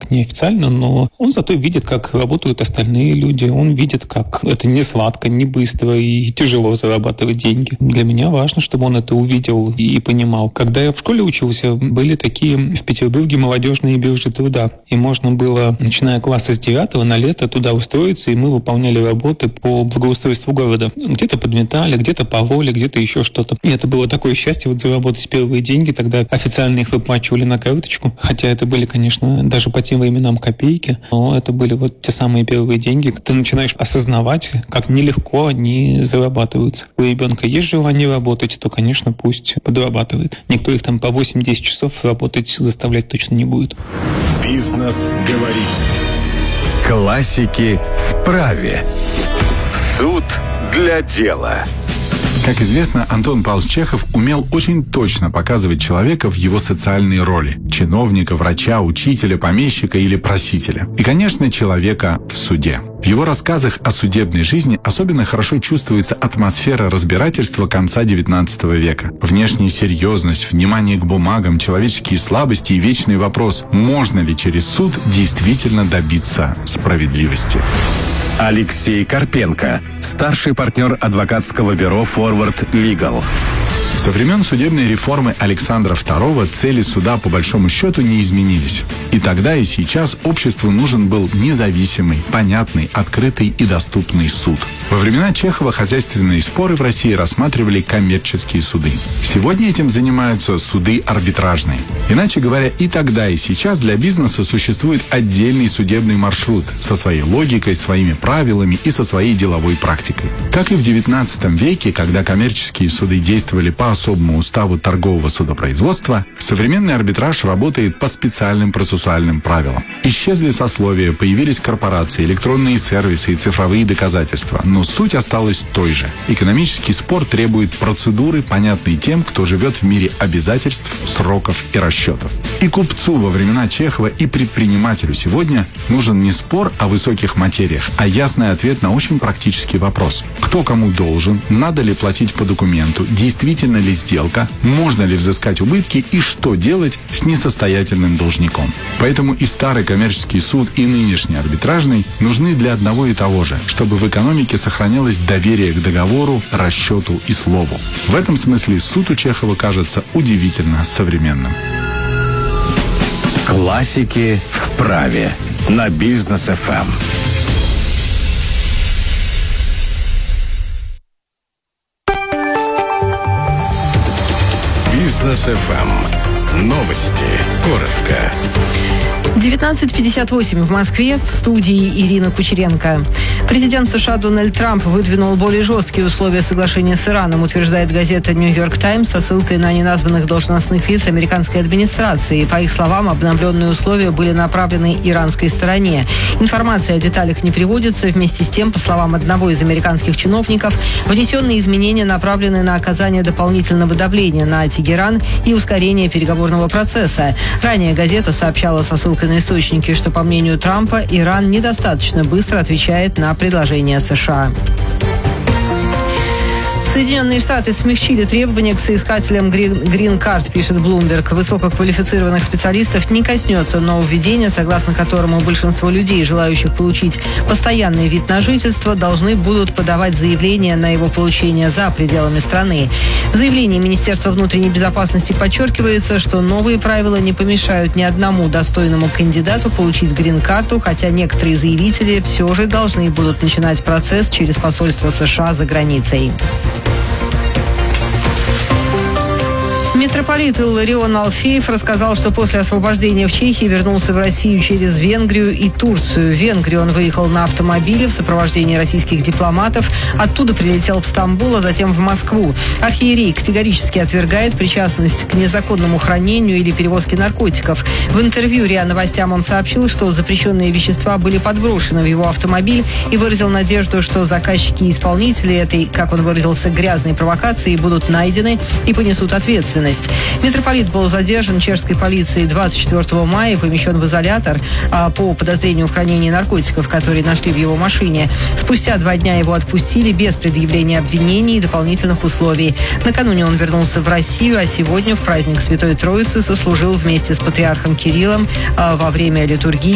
так неофициально, но он зато видит, как работают остальные люди. Он видит, как это не сладко, не быстро и тяжело зарабатывать деньги. Для меня важно, чтобы он это увидел и понимал. Когда я в школе учился, были такие в Петербурге молодежные биржи труда. И можно было, начиная класса с 9 на лето, туда устроиться, и мы выполняли работы по благоустройству города. Где-то подметали, где-то пололи, где-то еще что-то. И это было такое счастье заработать первые деньги. Тогда официально их выплачивали на карточку. Хотя это были, конечно, даже по тем временам копейки. Но это были те самые первые деньги. Ты начинаешь осознавать, как нелегко они зарабатываются. У ребенка есть желание работать, то, конечно, пусть подрабатывает. Никто их там по 8-10 часов работать заставлять точно не будет. Бизнес говорит. Классики в праве. Суд для дела. Как известно, Антон Павлович Чехов умел очень точно показывать человека в его социальной роли – чиновника, врача, учителя, помещика или просителя. И, конечно, человека в суде. В его рассказах о судебной жизни особенно хорошо чувствуется атмосфера разбирательства конца XIX века. Внешняя серьезность, внимание к бумагам, человеческие слабости и вечный вопрос – можно ли через суд действительно добиться справедливости? Алексей Карпенко, старший партнер адвокатского бюро «Форвард Лигал». Со времен судебной реформы Александра II цели суда по большому счету не изменились. И тогда, и сейчас обществу нужен был независимый, понятный, открытый и доступный суд. Во времена Чехова хозяйственные споры в России рассматривали коммерческие суды. Сегодня этим занимаются суды арбитражные. Иначе говоря, и тогда, и сейчас для бизнеса существует отдельный судебный маршрут со своей логикой, своими правилами и со своей деловой практикой. Как и в XIX веке, когда коммерческие суды действовали по особому уставу торгового судопроизводства, современный арбитраж работает по специальным процессуальным правилам. Исчезли сословия, появились корпорации, электронные сервисы и цифровые доказательства, но суть осталась той же. Экономический спор требует процедуры, понятной тем, кто живет в мире обязательств, сроков и расчетов. И купцу во времена Чехова, и предпринимателю сегодня нужен не спор о высоких материях, а ясный ответ на очень практический вопрос. Кто кому должен, надо ли платить по документу, действительно ли сделка, можно ли взыскать убытки и что делать с несостоятельным должником. Поэтому и старый коммерческий суд, и нынешний арбитражный нужны для одного и того же, чтобы в экономике сохранялось доверие к договору, расчету и слову. В этом смысле суд у Чехова кажется удивительно современным. Классики в праве на Бизнес ФМ. Бизнес ФМ. Новости. Коротко. 19:58 в Москве, в студии Ирина Кучеренко. Президент США Дональд Трамп выдвинул более жесткие условия соглашения с Ираном, утверждает газета «Нью-Йорк Таймс» со ссылкой на неназванных должностных лиц американской администрации. По их словам, обновленные условия были направлены иранской стороне. Информация о деталях не приводится. Вместе с тем, по словам одного из американских чиновников, внесенные изменения направлены на оказание дополнительного давления на Тегеран и ускорение переговорного процесса. Ранее газета сообщала со ссылкой на источники, что, по мнению Трампа, Иран недостаточно быстро отвечает на предложения США. Соединенные Штаты смягчили требования к соискателям грин-карт, пишет Bloomberg. Высококвалифицированных специалистов не коснется нововведения, согласно которому большинство людей, желающих получить постоянный вид на жительство, должны будут подавать заявление на его получение за пределами страны. В заявлении Министерства внутренней безопасности подчеркивается, что новые правила не помешают ни одному достойному кандидату получить грин-карту, хотя некоторые заявители все же должны будут начинать процесс через посольство США за границей. Митрополит Илларион Алфеев рассказал, что после освобождения в Чехии вернулся в Россию через Венгрию и Турцию. В Венгрию он выехал на автомобиле в сопровождении российских дипломатов. Оттуда прилетел в Стамбул, а затем в Москву. Архиерей категорически отвергает причастность к незаконному хранению или перевозке наркотиков. В интервью РИА Новостям он сообщил, что запрещенные вещества были подброшены в его автомобиль и выразил надежду, что заказчики и исполнители этой, как он выразился, грязной провокации будут найдены и понесут ответственность. Митрополит был задержан чешской полицией 24 мая и помещен в изолятор по подозрению в хранении наркотиков, которые нашли в его машине. Спустя 2 дня его отпустили без предъявления обвинений и дополнительных условий. Накануне он вернулся в Россию, а сегодня в праздник Святой Троицы сослужил вместе с патриархом Кириллом во время литургии